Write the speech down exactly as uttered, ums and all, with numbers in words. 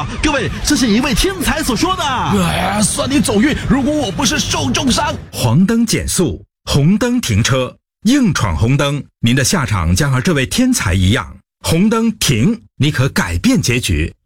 错，各位，这是一位天才所说的。 哎，算你走运，如果我不是受重伤。 黄灯减速，红灯停车，硬闯红灯，您的下场将和这位天才一样。红灯停，你可改变结局。